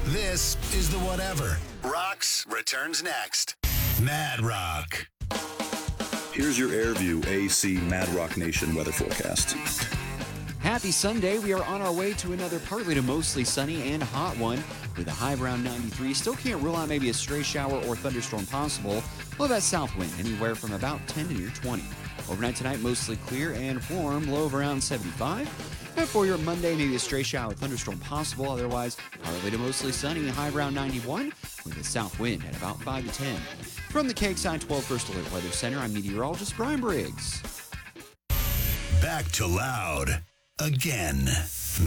This is the Whatever. Rocks returns next. Mad Rock. Here's your AirView AC Mad Rock Nation weather forecast. Happy Sunday. We are on our way to another partly to mostly sunny and hot one with a high around 93. Still can't rule out maybe a stray shower or thunderstorm possible. Low that south wind anywhere from about 10 to near 20. Overnight tonight, mostly clear and warm, low of around 75. And for your Monday, maybe a stray shower or thunderstorm possible. Otherwise, partly to mostly sunny, high around 91 with a south wind at about 5 to 10. From the KXI 12 First Alert Weather Center, I'm meteorologist Brian Briggs. Back to loud again.